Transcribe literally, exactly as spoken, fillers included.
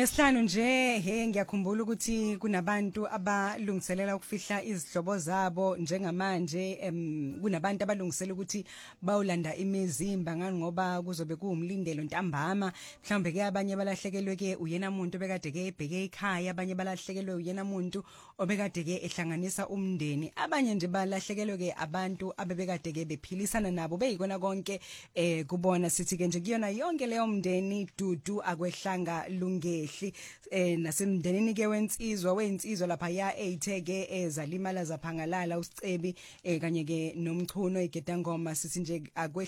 Ngesihlanu nje he ngiyakhumbula ukuthi kunabantu abalungiselela ukufihla izihlobo zabo njengamanje em kunabantu abalungisela ukuthi bawulanda imizimba ngani ngoba kuzobe kuumlindelo ntambama mhlawumbe ke abanye balahlekelwe ke uyena umuntu bekade ke ebheke ekhaya abanye balahlekelwe uyena umuntu obekade ke ehlanganisa umndeni abanye nje balahlekelwe ke abantu abebekade ke bephilisana nabo beyikona konke eh kubona sithi ke nje kuyona yonke leyo mndeni dudu akwehlanga lunge eh nasemndenini ke wensizwa wensizwa lapha ya eyitheke ezalimala zaphangalala usicebi eh kanye ke nomchuno egedangoma sithi nje akwe